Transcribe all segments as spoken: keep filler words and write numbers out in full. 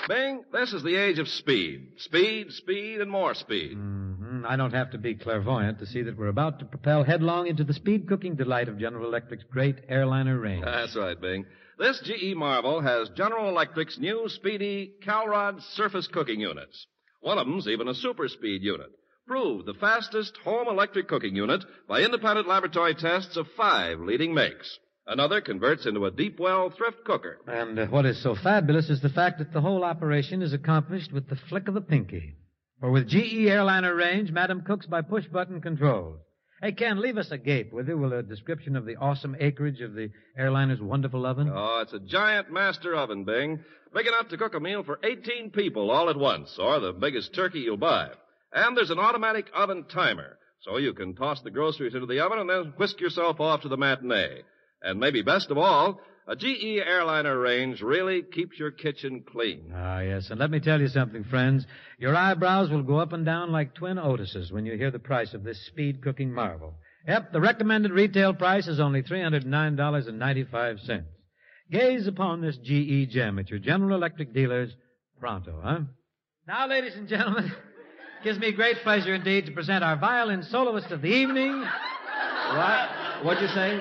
Bing, this is the age of speed. Speed, speed, and more speed. Mm-hmm. I don't have to be clairvoyant to see that we're about to propel headlong into the speed cooking delight of General Electric's great airliner range. That's right, Bing. This G E Marvel has General Electric's new speedy Calrod surface cooking units. One of them's even a super speed unit. Proved the fastest home electric cooking unit by independent laboratory tests of five leading makes. Another converts into a deep well thrift cooker. And uh, what is so fabulous is the fact that the whole operation is accomplished with the flick of a pinky. For with G E airliner range, Madam cooks by push-button controls. Hey, Ken, leave us a gape, will you, with a description of the awesome acreage of the airliner's wonderful oven? Oh, it's a giant master oven, Bing. Big enough to cook a meal for eighteen people all at once, or the biggest turkey you'll buy. And there's an automatic oven timer, so you can toss the groceries into the oven and then whisk yourself off to the matinee. And maybe best of all, a G E airliner range really keeps your kitchen clean. Ah, yes. And let me tell you something, friends. Your eyebrows will go up and down like twin Otises when you hear the price of this speed cooking marvel. Yep, the recommended retail price is only three hundred nine dollars and ninety-five cents. Gaze upon this G E gem at your General Electric dealers pronto, huh? Now, ladies and gentlemen, it gives me great pleasure indeed to present our violin soloist of the evening. What? What'd you say?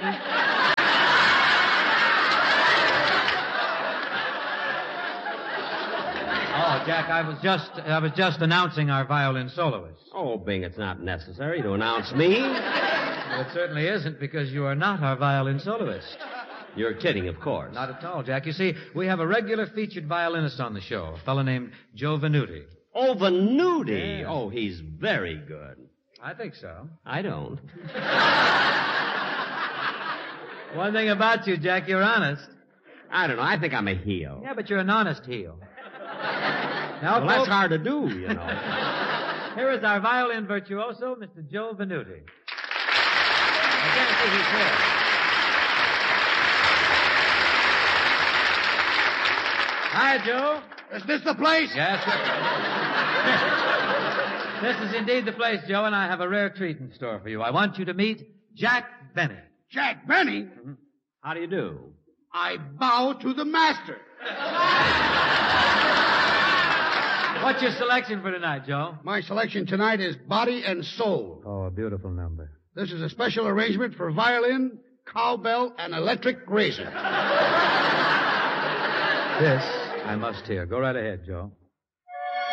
Oh, Jack, I was just I was just announcing our violin soloist. Oh, Bing, it's not necessary to announce me. Well, it certainly isn't, because you are not our violin soloist. You're kidding, of course. Not at all, Jack. You see, we have a regular featured violinist on the show, a fellow named Joe Venuti. Oh, Venuti. Yeah. Oh, he's very good. I think so. I don't. One thing about you, Jack, you're honest. I don't know. I think I'm a heel. Yeah, but you're an honest heel. Now, Well, that's folks, hard to do, you know. here is our violin virtuoso, Mister Joe Venuti. I can't see he's here. Hi, Joe. Is this the place? Yes, sir. This is indeed the place, Joe, and I have a rare treat in store for you. I want you to meet Jack Benny. Jack Benny? Mm-hmm. How do you do? I bow to the master. What's your selection for tonight, Joe? My selection tonight is Body and Soul. Oh, a beautiful number. This is a special arrangement for violin, cowbell, and electric razor. This I must hear. Go right ahead, Joe.